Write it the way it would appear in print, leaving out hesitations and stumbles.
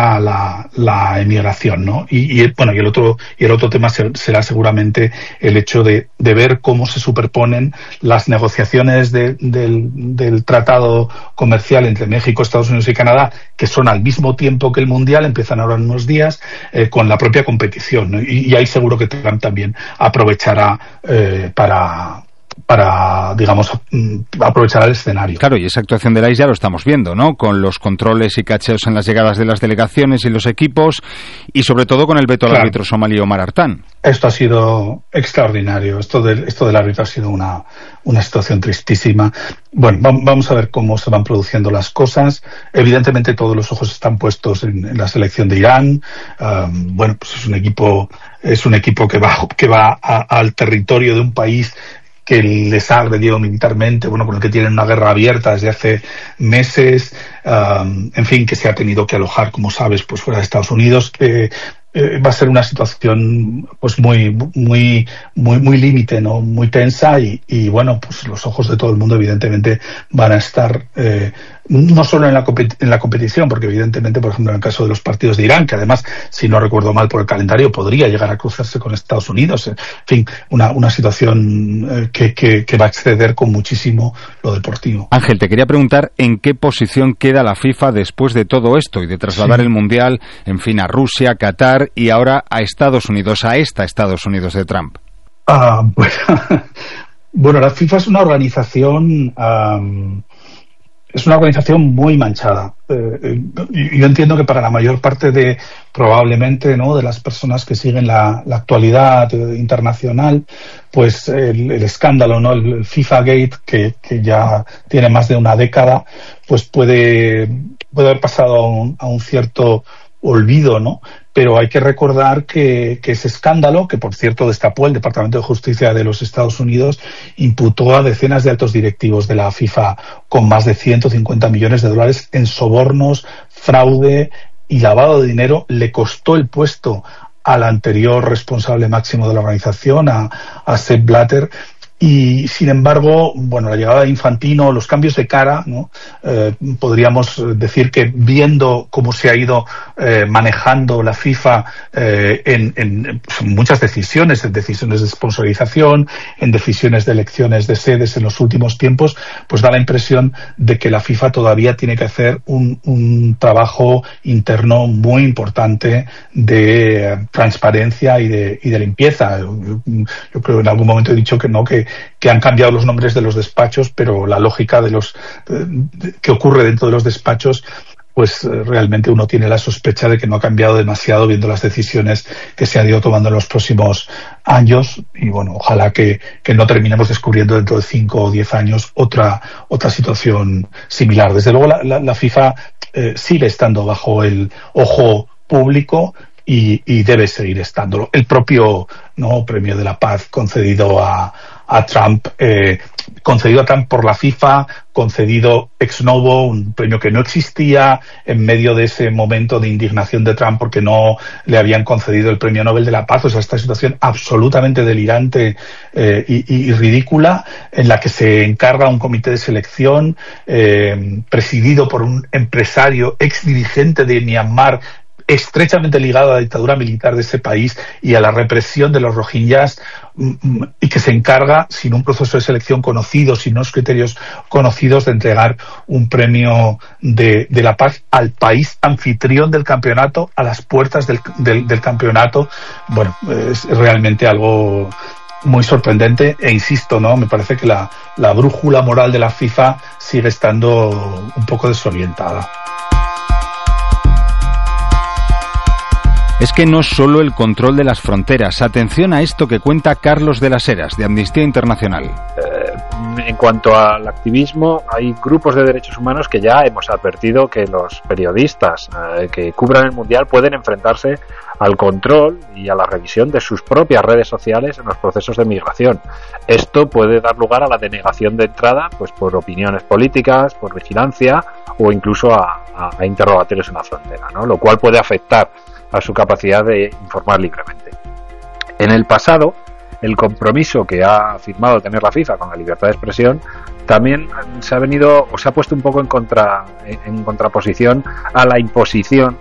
fomenta la emigración, ¿no? Y el otro tema será seguramente el hecho de ver cómo se superponen las negociaciones del tratado comercial entre México, Estados Unidos y Canadá, que son al mismo tiempo que el Mundial, empiezan ahora en unos días, con la propia competición, ¿no? Y ahí seguro que Trump también aprovechará para, digamos, aprovechar el escenario. Claro, y esa actuación de la isla lo estamos viendo, ¿no? Con los controles y cacheos en las llegadas de las delegaciones y los equipos, y sobre todo con el veto al árbitro somalí Omar Hartan. Esto ha sido extraordinario. Esto del árbitro ha sido una situación tristísima. Bueno, vamos a ver cómo se van produciendo las cosas. Evidentemente todos los ojos están puestos en la selección de Irán. Bueno, pues es un equipo que va al territorio de un país que les ha agredido militarmente, bueno, con el que tienen una guerra abierta desde hace meses, en fin, que se ha tenido que alojar, como sabes, pues fuera de Estados Unidos. Va a ser una situación pues muy límite, ¿no? Muy tensa y bueno, pues los ojos de todo el mundo evidentemente van a estar no solo en la competición, porque evidentemente, por ejemplo, en el caso de los partidos de Irán, que además, si no recuerdo mal por el calendario, podría llegar a cruzarse con Estados Unidos, en fin, una situación que va a exceder con muchísimo lo deportivo. Ángel, te quería preguntar en qué posición queda la FIFA después de todo esto y de trasladar el Mundial, en fin, a Rusia, Qatar y ahora a Estados Unidos, a esta Estados Unidos de Trump. Bueno, la FIFA es una organización muy manchada. Yo entiendo que para la mayor parte probablemente, ¿no?, de las personas que siguen la actualidad internacional, pues el escándalo, ¿no?, el FIFA Gate, que ya tiene más de una década, pues puede haber pasado a un cierto olvido, ¿no? Pero hay que recordar que ese escándalo, que por cierto destapó el Departamento de Justicia de los Estados Unidos, imputó a decenas de altos directivos de la FIFA con más de 150 millones de dólares en sobornos, fraude y lavado de dinero. Le costó el puesto al anterior responsable máximo de la organización, a Sepp Blatter. Y, sin embargo, bueno, la llegada de Infantino, los cambios de cara, ¿no? Podríamos decir que viendo cómo se ha ido manejando la FIFA en muchas decisiones, en decisiones de sponsorización, en decisiones de elecciones de sedes en los últimos tiempos, pues da la impresión de que la FIFA todavía tiene que hacer un trabajo interno muy importante de transparencia y de limpieza. Yo creo que en algún momento he dicho que han cambiado los nombres de los despachos, pero la lógica de que ocurre dentro de los despachos, pues realmente uno tiene la sospecha de que no ha cambiado demasiado viendo las decisiones que se han ido tomando en los próximos años. Y bueno, ojalá que no terminemos descubriendo dentro de 5 o 10 años otra situación similar. Desde luego la FIFA sigue estando bajo el ojo público y debe seguir estándolo. El propio, ¿no?, Premio de la Paz concedido a Trump, por la FIFA, concedido ex novo, un premio que no existía en medio de ese momento de indignación de Trump porque no le habían concedido el Premio Nobel de la Paz. O sea, esta situación absolutamente delirante y ridícula, en la que se encarga un comité de selección presidido por un empresario ex dirigente de Myanmar, estrechamente ligado a la dictadura militar de ese país y a la represión de los rohingyas, y que se encarga, sin un proceso de selección conocido, sin unos criterios conocidos, de entregar un premio de la paz al país anfitrión del campeonato, a las puertas del campeonato. Bueno, es realmente algo muy sorprendente e insisto, ¿no?, me parece que la brújula moral de la FIFA sigue estando un poco desorientada. Es que no solo el control de las fronteras. Atención a esto que cuenta Carlos de las Heras, de Amnistía Internacional. En cuanto al activismo, hay grupos de derechos humanos que ya hemos advertido que los periodistas que cubran el Mundial pueden enfrentarse al control y a la revisión de sus propias redes sociales en los procesos de migración. Esto puede dar lugar a la denegación de entrada, pues por opiniones políticas, por vigilancia o incluso a interrogatorios en la frontera, ¿no? Lo cual puede afectar a su capacidad de informar libremente. En el pasado, el compromiso que ha firmado tener la FIFA con la libertad de expresión también se ha puesto un poco en contraposición a la imposición